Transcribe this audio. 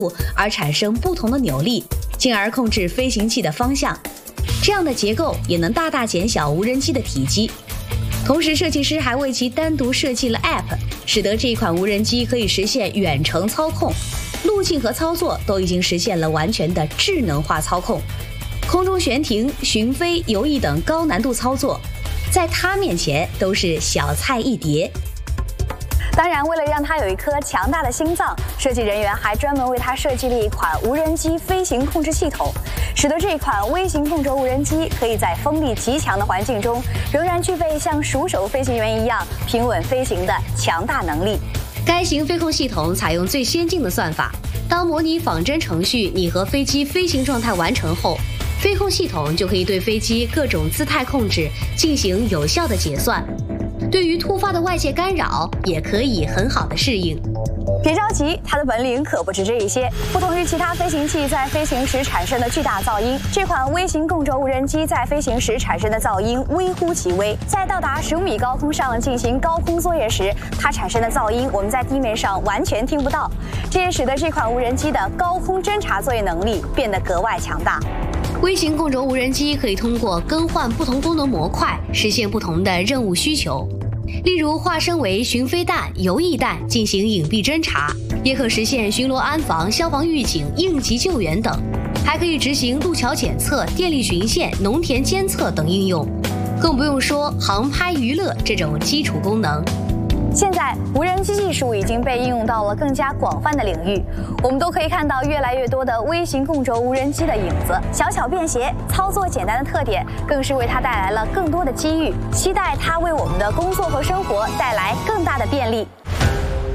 而产生不同的扭力，进而控制飞行器的方向。这样的结构也能大大减小无人机的体积。同时，设计师还为其单独设计了 App， 使得这一款无人机可以实现远程操控，路径和操作都已经实现了完全的智能化操控。空中悬停、巡飞、游弋等高难度操作，在它面前都是小菜一碟。 当然，为了让它有一颗强大的心脏，设计人员还专门为它设计了一款无人机飞行控制系统，使得这款微型控轴无人机可以在风力极强的环境中，仍然具备像鼠手飞行员一样平稳飞行的强大能力。 该型飞控系统采用最先进的算法，当模拟仿真程序拟合飞机飞行状态完成后，飞控系统就可以对飞机各种姿态控制进行有效的解算，对于突发的外界干扰也可以很好的适应。 别着急，它的本领可不止这一些。不同于其他飞行器在飞行时产生的巨大噪音，这款微型控轴无人机在飞行时产生的噪音微乎其微。在到达15米高空上进行高空作业时，它产生的噪音我们在地面上完全听不到，这也使得这款无人机的高空侦察作业能力变得格外强大。 微型控轴无人机可以通过更换不同功能模块，实现不同的任务需求。例如化身为巡飞弹、游弋弹进行隐蔽侦察，也可实现巡逻安防、消防预警、应急救援等，还可以执行路桥检测、电力巡线、农田监测等应用，更不用说航拍娱乐这种基础功能。 现在，无人机技术已经被应用到了更加广泛的领域，我们都可以看到越来越多的微型控轴无人机的影子，小巧便携、操作简单的特点，更是为它带来了更多的机遇。期待它为我们的工作和生活带来更大的便利。